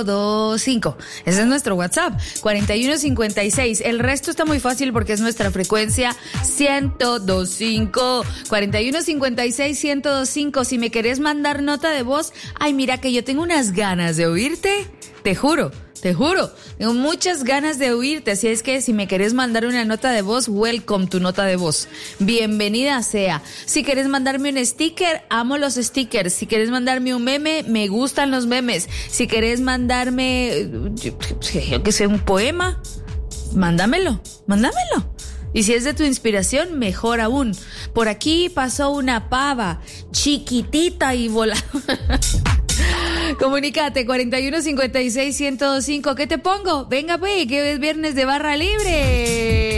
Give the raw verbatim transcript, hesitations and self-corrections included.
dos cinco. Ese es nuestro WhatsApp, cuarenta y uno cincuenta y seis. El resto está muy fácil porque es nuestra frecuencia ciento dos punto cinco. cuarenta y uno cincuenta y seis, ciento dos punto cinco. Si me querés mandar nota de voz, ay, mira que yo tengo unas ganas de oírte, te juro. Te juro, tengo muchas ganas de oírte, así es que si me querés mandar una nota de voz, welcome tu nota de voz. Bienvenida sea. Si querés mandarme un sticker, amo los stickers. Si querés mandarme un meme, me gustan los memes. Si querés mandarme, yo, yo que sé, un poema, mándamelo, mándamelo. Y si es de tu inspiración, mejor aún. Por aquí pasó una pava, chiquitita y volada. Comunícate, cuarenta y uno cincuenta y seis, ciento dos punto cinco. ¿Qué te pongo? Venga, pues, que es viernes de barra libre.